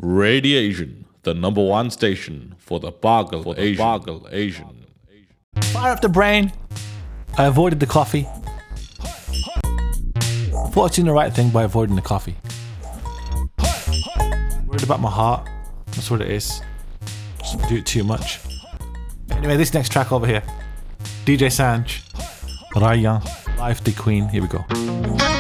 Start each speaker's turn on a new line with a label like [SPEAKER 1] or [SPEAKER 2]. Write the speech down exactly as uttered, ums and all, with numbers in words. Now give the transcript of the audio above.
[SPEAKER 1] Radiation, the number one station for the Boggle for the Asian. Boggle Asian.
[SPEAKER 2] Fire up the brain. I avoided the coffee. Thought I was doing the right thing by avoiding the coffee. Worried about my heart. That's what it is. Just do it too much. Anyway, this next track over here. D J Sanj. Ryan. Life the Queen. Here we go.